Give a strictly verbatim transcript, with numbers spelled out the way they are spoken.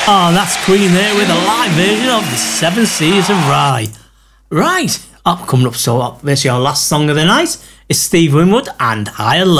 Oh, that's Queen there with a live version of the Seven Seas of Rye. Right, up coming up, so up, this is your last song of the night. It's Steve Winwood and Higher Low.